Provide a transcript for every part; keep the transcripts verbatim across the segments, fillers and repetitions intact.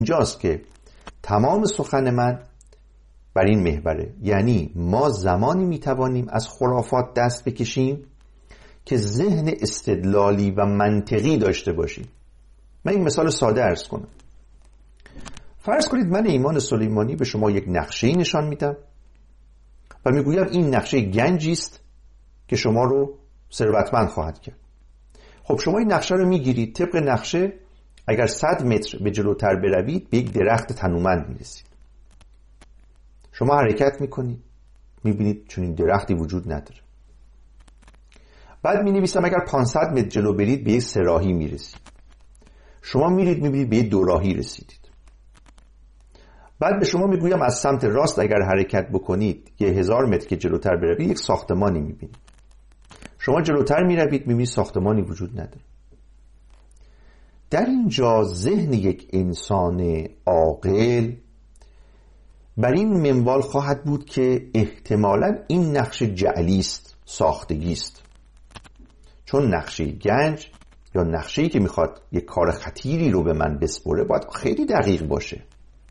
اینجاست که تمام سخن من بر این محوره، یعنی ما زمانی میتوانیم از خرافات دست بکشیم که ذهن استدلالی و منطقی داشته باشیم. من این مثال ساده عرض کنم. فرض کنید من ایمان سلیمانی به شما یک نقشه نشان میدم و میگویم این نقشه گنجی است که شما رو ثروتمند خواهد کرد. خب شما این نقشه رو میگیرید، طبق نقشه اگر صد متر به جلوتر بروید به یک درخت تنومند میرسید. شما حرکت میکنید، میبینید چون این درختی وجود نداره. بعد مینویسم اگر پانصد متر جلو برید به یک سراحی میرسید. شما میرید میبینید به یک دوراهی رسیدید. بعد به شما میگویم از سمت راست اگر حرکت بکنید یه هزار متر که جلوتر بروید یک ساختمانی میبینید. شما جلوتر میروید میبینید ساختمانی وجود نداره. در اینجا ذهن یک انسان عاقل بر این منوال خواهد بود که احتمالاً این نقش جعلی است، ساختگی است. چون نقشه گنج یا نقشه‌ای که میخواد یک کار خطیری رو به من بسپره باید خیلی دقیق باشه.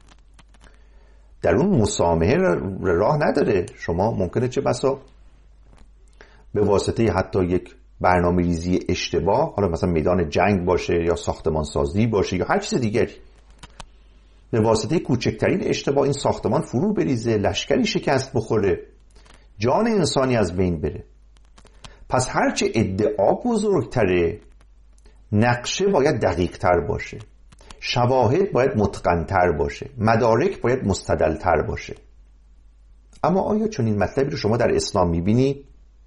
در اون مسامحه راه نداره. شما ممکنه چه بسا به واسطه حتی یک برنامه ریزی اشتباه، حالا مثلا میدان جنگ باشه یا ساختمان سازی باشه یا هر چیز دیگری، به واسطه کوچکترین اشتباه این ساختمان فرو بریزه، لشکری شکست بخوره، جان انسانی از بین بره. پس هرچه ادعا بزرگتره نقشه باید دقیق تر باشه، شواهد باید متقن‌تر باشه، مدارک باید مستدل‌تر باشه. اما آیا چون این مطلبی رو شما در اسلام میبینید؟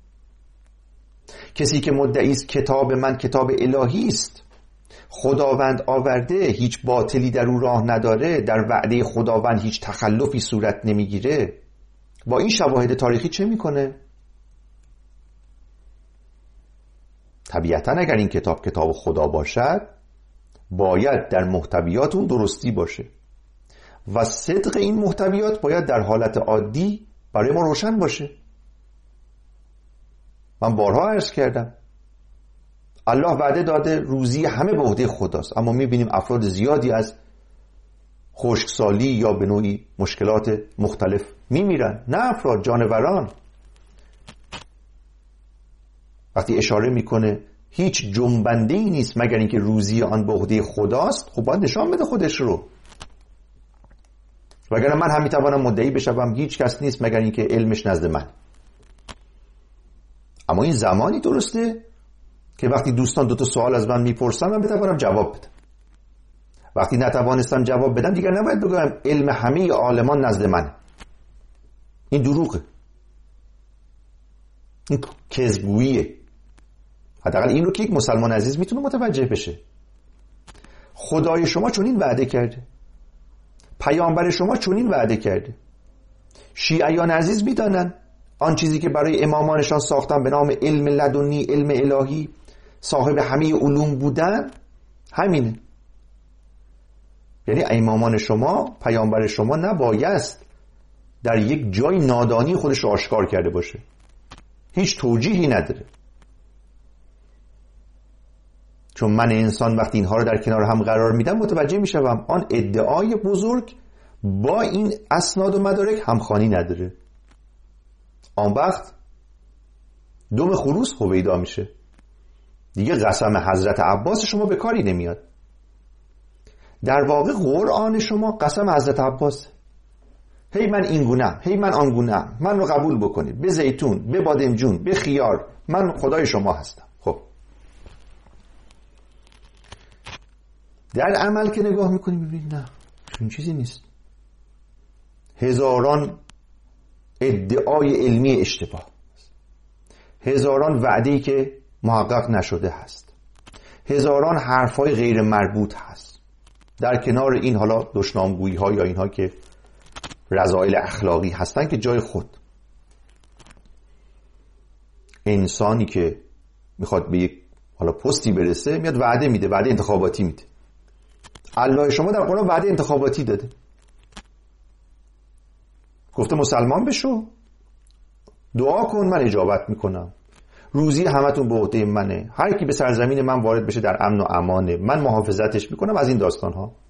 کسی که مدعی است کتاب من کتاب الهی است، خداوند آورده، هیچ باطلی در او راه نداره، در وعده خداوند هیچ تخلفی صورت نمیگیره، با این شواهد تاریخی چه میکنه؟ طبیعتا اگر این کتاب کتاب خدا باشد باید در محتویات اون درستی باشه و صدق این محتویات باید در حالت عادی برای ما روشن باشه. من بارها عرض کردم الله وعده داده روزی همه به عهده خداست، اما میبینیم افراد زیادی از خشکسالی یا به نوعی مشکلات مختلف میمیرن. نه افراد، جانوران. وقتی اشاره میکنه هیچ جنبنده ای نیست مگر اینکه روزی آن به عهده خداست، خب باید نشان بده خودش رو. وگرنه من هم میتوانم مدعی بشم هیچ کس نیست مگر اینکه علمش نزد من. اما این زمانی درسته که وقتی دوستان دو تا سوال از من میپرسن من بتوانم جواب بدم. وقتی نتوانستم جواب بدم دیگر نباید بگم علم همه عالمان نزد من. این دروغه، این کذبگوییه. حداقل این رو که یک مسلمان عزیز میتونه متوجه بشه. خدای شما چنین وعده کرده، پیامبر شما چنین وعده کرده. شیعیان عزیز میدانن آن چیزی که برای امامانشان ساختن به نام علم لدنی، علم الهی، صاحب همه علوم بودن، همینه. یعنی امامان شما، پیامبر شما نبایست در یک جای نادانی خودش رو آشکار کرده باشه، هیچ توجیهی نداره. چون من انسان وقتی اینها رو در کنار هم قرار میدم متوجه میشم آن ادعای بزرگ با این اسناد و مدارک همخوانی نداره. آن وقت دم خروس هویدا میشه دیگه. قسم حضرت عباس شما به کاری نمیاد. در واقع قرآن شما قسم حضرت عباس. هی من این گونم، هی من آن گونم، من رو قبول بکنید، به زیتون، به بادمجون، به خیار، من خدای شما هستم. خب در عمل که نگاه میکنیم میبینید نه، چون چیزی نیست. هزاران ادعای علمی اشتباه، هزاران وعده‌ای که محقق نشده هست، هزاران حرفای غیر مربوط هست. در کنار این حالا دشنامگویی ها یا اینها که رذائل اخلاقی هستن که جای خود. انسانی که میخواد به یک حالا پستی برسه میاد وعده میده، وعده انتخاباتی میده. الله شما در قرآن وعده انتخاباتی داده، گفته مسلمان بشو، دعا کن من اجابت میکنم، روزی همتون به عهده منه، هر کی به سرزمین من وارد بشه در امن و امانه، من محافظتش میکنم، از این داستان ها.